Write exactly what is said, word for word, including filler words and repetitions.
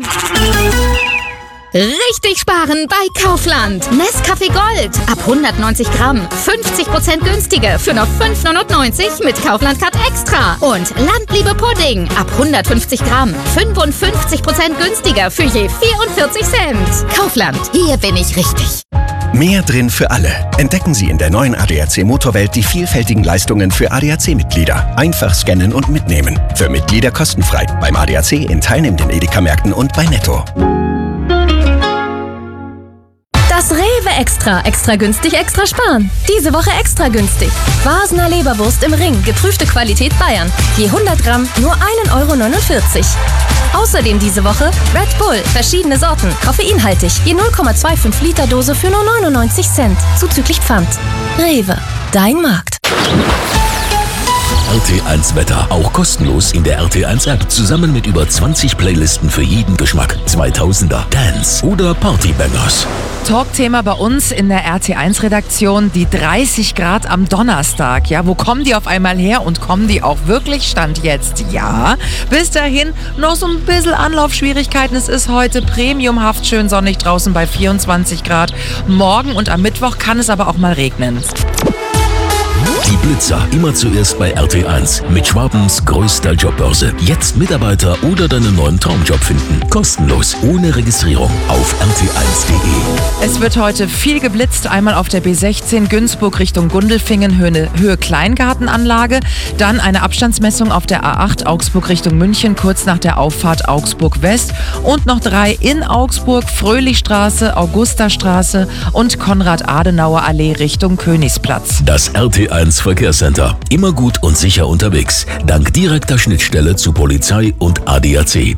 Richtig sparen bei Kaufland. Nescafé Gold ab hundertneunzig Gramm. fünfzig Prozent günstiger für nur fünf neunundneunzig mit Kaufland Card Extra. Und Landliebe Pudding ab hundertfünfzig Gramm. fünfundfünfzig Prozent günstiger für je vierundvierzig Cent. Kaufland, hier bin ich richtig. Mehr drin für alle. Entdecken Sie in der neuen A D A C Motorwelt die vielfältigen Leistungen für A D A C-Mitglieder. Einfach scannen und mitnehmen. Für Mitglieder kostenfrei. Beim A D A C in teilnehmenden Edeka-Märkten und bei Netto. Das Rewe Extra. Extra günstig, extra sparen. Diese Woche extra günstig. Basener Leberwurst im Ring. Geprüfte Qualität Bayern. Je hundert Gramm nur ein Euro neunundvierzig. Außerdem diese Woche Red Bull. Verschiedene Sorten. Koffeinhaltig. Je null Komma fünfundzwanzig Liter Dose für nur neunundneunzig Cent. Zuzüglich Pfand. Rewe. Dein Markt. R T eins Wetter. Auch kostenlos in der R T eins App. Zusammen mit über zwanzig Playlisten für jeden Geschmack. zweitausender, Dance oder Partybangers. Talkthema bei uns in der R T eins Redaktion, die dreißig Grad am Donnerstag. Ja, wo kommen die auf einmal her und kommen die auch wirklich? Stand jetzt? Ja. Bis dahin noch so ein bisschen Anlaufschwierigkeiten. Es ist heute premiumhaft schön sonnig draußen bei vierundzwanzig Grad. Morgen und am Mittwoch kann es aber auch mal regnen. Die Blitzer immer zuerst bei R T eins mit Schwabens größter Jobbörse. Jetzt Mitarbeiter oder deinen neuen Traumjob finden. Kostenlos, ohne Registrierung auf R T eins punkt de. Es wird heute viel geblitzt. Einmal auf der B sechzehn Günzburg Richtung Gundelfingen, Höhe, Höhe Kleingartenanlage. Dann eine Abstandsmessung auf der A acht Augsburg Richtung München, kurz nach der Auffahrt Augsburg West. Und noch drei in Augsburg, Fröhlichstraße, Augustastraße und Konrad-Adenauer-Allee Richtung Königsplatz. Das R T eins Verkehrscenter. Immer gut und sicher unterwegs. Dank direkter Schnittstelle zu Polizei und A D A C.